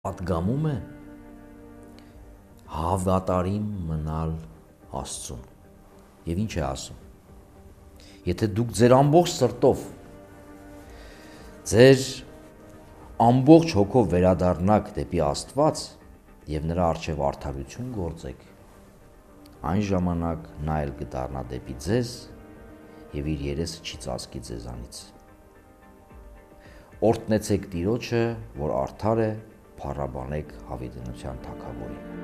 Պատգամում է հավատարիմ մնալ Աստծուն։ Եվ ինչ է ասում։ Եթե դուք ձեր ամբողջ սրտով, ձեր ամբողջ հոգով վերադառնաք դեպի Աստված եւ նրա առջեւ արդարություն գործեք, այն ժամանակ նա էլ կդառնա դեպի ձեզ եւ իր երեսը չի ծածկի ձեզանից։ Օրհնեցեք Տիրոջը, որ արդար է, փառաբանեք հավիտենության Թագավորին։